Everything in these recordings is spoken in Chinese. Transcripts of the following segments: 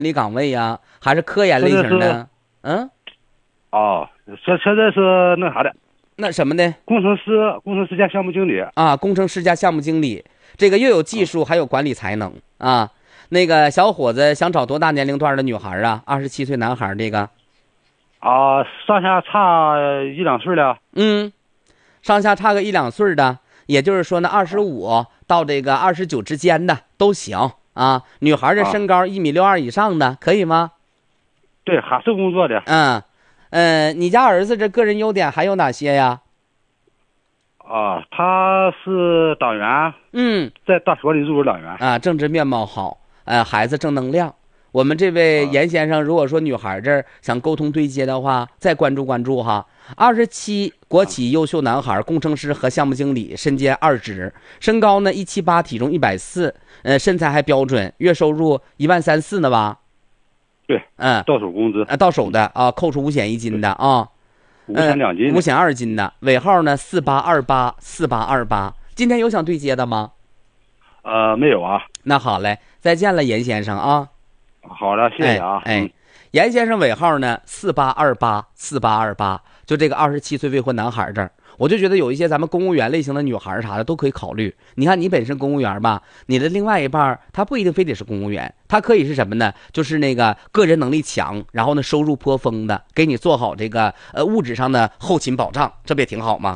理岗位呀，还是科研类型的？嗯。 哦，现在是那啥的， 那什么呢？ 工程师加项目经理啊，工程师加项目经理，这个又有技术，还有管理才能啊。那个小伙子想找多大年龄段的女孩啊？27岁男孩，这个啊，上下差1-2岁的。 上下差个1-2岁的，也就是说呢，25到这个29之间的都行啊。女孩的身高1.62米以上的，可以吗？ 对，还是工作的。 你家儿子这个人优点还有哪些呀？ 啊，他是党员。在大学里入职党员啊，政治面貌好，孩子正能量。我们这位严先生，如果说女孩这儿想沟通对接的话，再关注关注哈。27，国企优秀男孩，工程师和项目经理，身兼2职，身高呢178，体重140，身材还标准，月收入1.3万4呢吧？ 对，到手工资到手的啊，扣除5险1金的啊 ，5险2金 ，5险2金的，尾号呢48284828。今天有想对接的吗？ 没有啊。 那好嘞，再见了，严先生啊。 好的，谢谢啊。 严先生尾号呢48284828，就这个27岁未婚男孩这儿，我就觉得有一些咱们公务员类型的女孩啥的都可以考虑。你看你本身公务员吧，你的另外一半他不一定非得是公务员，他可以是什么呢？就是那个个人能力强，然后呢收入颇丰的，给你做好这个物质上的后勤保障，这不也挺好吗？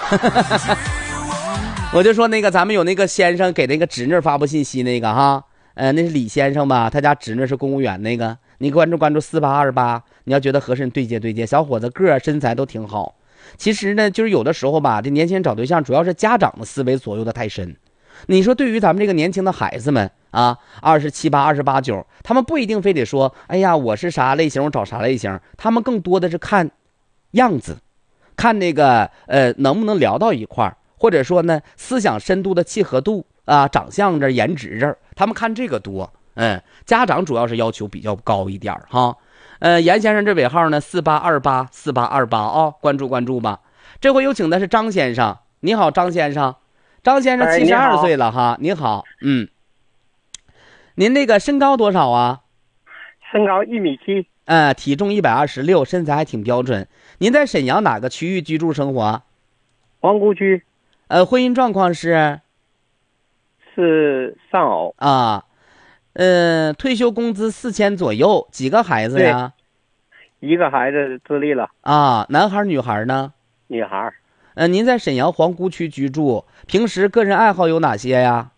我就说那个咱们有那个先生给那个侄女发布信息那个哈，那是李先生吧，他家侄女是公务员那个，你关注4828，你要觉得合适你对接对接。小伙子个儿身材都挺好。其实呢，就是有的时候吧，这年轻人找对象主要是家长的思维左右的太深。你说对于咱们这个年轻的孩子们啊，27、8、28、9，他们不一定非得说，哎呀，我是啥类型我找啥类型，他们更多的是看样子，看那个能不能聊到一块儿，或者说呢思想深度的契合度啊，长相这颜值这儿，他们看这个多。家长主要是要求比较高一点哈。严先生这尾号呢48284828啊，关注关注吧。这回有请的是张先生，你好，张先生。张先生72岁了哈，你好，您那个身高多少啊？ 身高1.7米， 体重126，身材还挺标准。您在沈阳哪个区域居住生活？ 皇姑区。 婚姻状况是丧偶啊。退休工资4000左右，几个孩子呀？ 一个孩子自立了啊。男孩女孩呢？ 女孩。 您在沈阳皇姑区居住，平时个人爱好有哪些呀？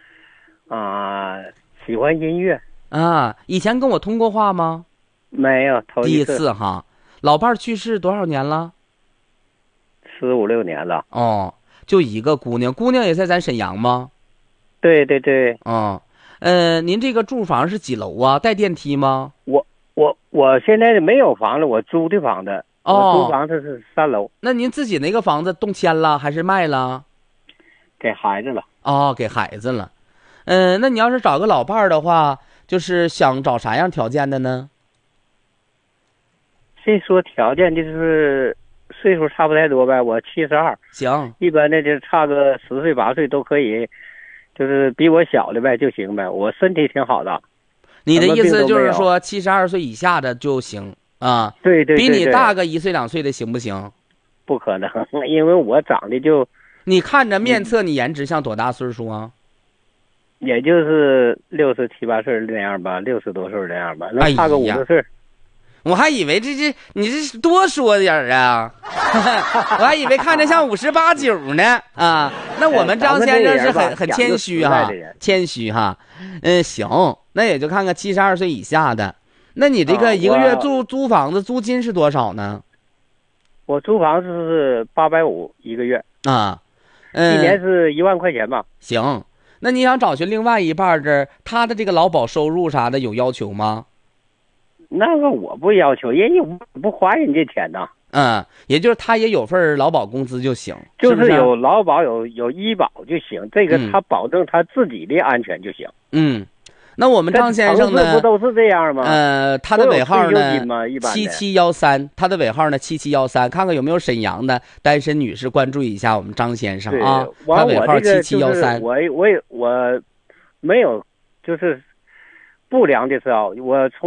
喜欢音乐啊。以前跟我通过话吗？ 没有， 第一次哈。老伴去世多少年了 ？15、16年了。 哦，就一个姑娘，姑娘也在咱沈阳吗？ 对对对。 您这个住房是几楼啊？带电梯吗？ 我现在没有房子，我租的房子。我租房子是3楼。 那您自己那个房子动迁了还是卖了？ 给孩子了。 给孩子了。那你要是找个老伴儿的话，就是想找啥样条件的呢？ 这说条件就是岁数差不太多呗，我72。 行， 一般的就差个10岁8岁都可以，就是比我小的呗就行呗。我身体挺好的。 你的意思就是说72岁以下的就行啊？ 对对对。 比你大个1岁2岁的行不行？ 不可能，因为我长得就…… 你看着面测，你颜值像多大岁数啊？ 也就是67、8岁那样吧，60多岁那样吧，能差个50岁。 我还以为你这多说点啊，我还以为看着像58、9呢啊。那我们张先生是很谦虚哈，谦虚哈。行，那也就看看72岁以下的。那你这个一个月租房子租金是多少呢？ 我租房子是850一个月啊， 一年是1万块钱吧。 行，那你想找寻另外一半这他的这个劳保收入啥的有要求吗？ 那个我不要求，人家不花人家钱呐。 也就是他也有份劳保工资就行， 就是有劳保有医保就行，这个他保证他自己的安全就行。 那我们张先生呢？ 不都是这样吗？ 他的尾号呢7713，他的尾号呢7713，看看有没有沈阳的单身女士关注一下我们张先生啊。他尾号7713。 我没有，就是不良的时候，我从